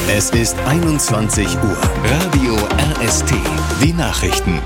Es ist 21 Uhr. Radio RST. Die Nachrichten.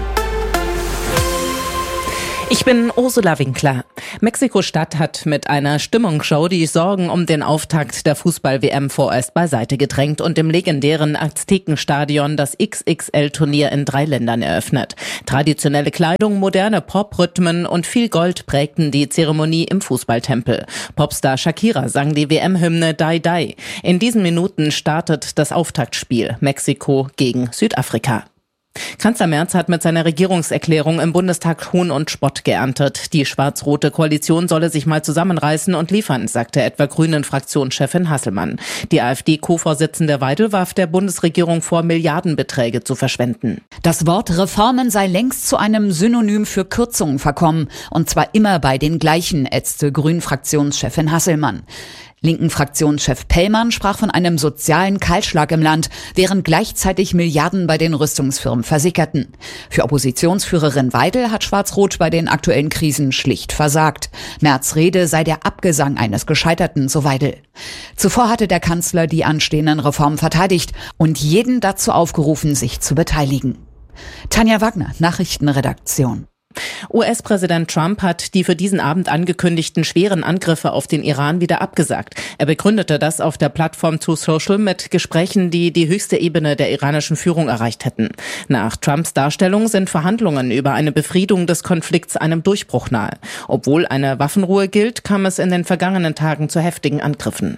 Ich bin Ursula Winkler. Mexiko-Stadt hat mit einer Stimmungsshow die Sorgen um den Auftakt der Fußball-WM vorerst beiseite gedrängt und im legendären Aztekenstadion das XXL-Turnier in 3 Ländern eröffnet. Traditionelle Kleidung, moderne Pop-Rhythmen und viel Gold prägten die Zeremonie im Fußballtempel. Popstar Shakira sang die WM-Hymne Die Die. In diesen Minuten startet das Auftaktspiel Mexiko gegen Südafrika. Kanzler Merz hat mit seiner Regierungserklärung im Bundestag Hohn und Spott geerntet. Die schwarz-rote Koalition solle sich mal zusammenreißen und liefern, sagte etwa Grünen-Fraktionschefin Hasselmann. Die AfD-Co-Vorsitzende Weidel warf der Bundesregierung vor, Milliardenbeträge zu verschwenden. Das Wort Reformen sei längst zu einem Synonym für Kürzungen verkommen. Und zwar immer bei den gleichen, ätzte Grünen-Fraktionschefin Hasselmann. Linken-Fraktionschef Pellmann sprach von einem sozialen Kahlschlag im Land, während gleichzeitig Milliarden bei den Rüstungsfirmen versickerten. Für Oppositionsführerin Weidel hat Schwarz-Rot bei den aktuellen Krisen schlicht versagt. Merz' Rede sei der Abgesang eines Gescheiterten, so Weidel. Zuvor hatte der Kanzler die anstehenden Reformen verteidigt und jeden dazu aufgerufen, sich zu beteiligen. Tanja Wagner, Nachrichtenredaktion. US-Präsident Trump hat die für diesen Abend angekündigten schweren Angriffe auf den Iran wieder abgesagt. Er begründete das auf der Plattform Truth Social mit Gesprächen, die die höchste Ebene der iranischen Führung erreicht hätten. Nach Trumps Darstellung sind Verhandlungen über eine Befriedung des Konflikts einem Durchbruch nahe. Obwohl eine Waffenruhe gilt, kam es in den vergangenen Tagen zu heftigen Angriffen.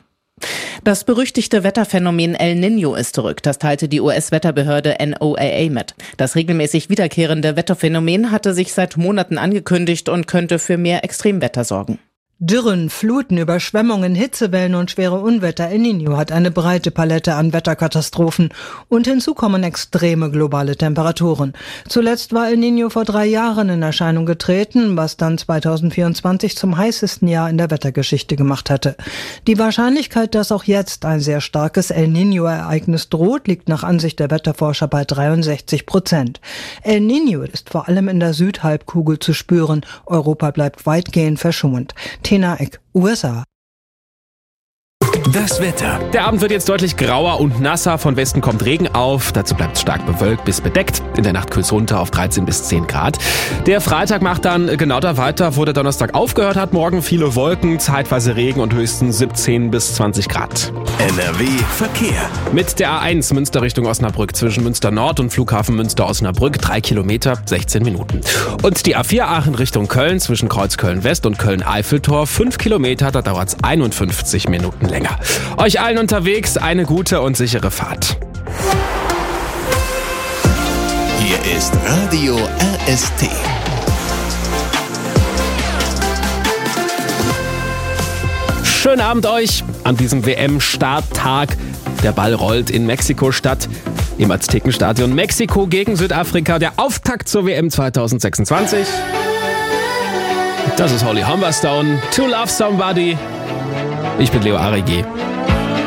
Das berüchtigte Wetterphänomen El Niño ist zurück, das teilte die US-Wetterbehörde NOAA mit. Das regelmäßig wiederkehrende Wetterphänomen hatte sich seit Monaten angekündigt und könnte für mehr Extremwetter sorgen. Dürren, Fluten, Überschwemmungen, Hitzewellen und schwere Unwetter. El Niño hat eine breite Palette an Wetterkatastrophen und hinzu kommen extreme globale Temperaturen. Zuletzt war El Niño vor 3 Jahren in Erscheinung getreten, was dann 2024 zum heißesten Jahr in der Wettergeschichte gemacht hatte. Die Wahrscheinlichkeit, dass auch jetzt ein sehr starkes El Niño-Ereignis droht, liegt nach Ansicht der Wetterforscher bei 63%. El Niño ist vor allem in der Südhalbkugel zu spüren. Europa bleibt weitgehend verschont. Tina Eck, USA. Das Wetter. Der Abend wird jetzt deutlich grauer und nasser. Von Westen kommt Regen auf. Dazu bleibt es stark bewölkt bis bedeckt. In der Nacht kühlt es runter auf 13 bis 10 Grad. Der Freitag macht dann genau da weiter, wo der Donnerstag aufgehört hat. Morgen viele Wolken, zeitweise Regen und höchstens 17 bis 20 Grad. NRW Verkehr. Mit der A1 Münster Richtung Osnabrück zwischen Münster Nord und Flughafen Münster-Osnabrück 3 Kilometer, 16 Minuten. Und die A4 Aachen Richtung Köln zwischen Kreuz Köln-West und Köln-Eiffeltor 5 Kilometer, da dauert es 51 Minuten länger. Euch allen unterwegs eine gute und sichere Fahrt. Hier ist Radio RST. Schönen Abend euch an diesem WM-Starttag. Der Ball rollt in Mexiko-Stadt im Aztekenstadion. Mexiko gegen Südafrika, der Auftakt zur WM 2026. Das ist Holly Humberstone, To Love Somebody. Ich bin Leo Arigi.